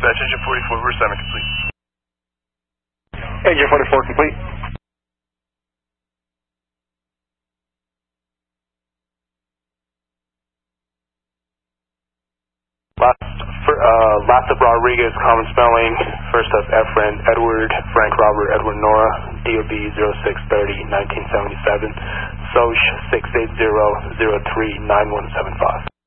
dispatch, engine 44, reverse assignment complete. Engine 44 complete. Last up Rodriguez, common spelling. First up Efren, Edward, Frank Robert, Edward Nora, DOB 0630, 1977, SOCH 680039175.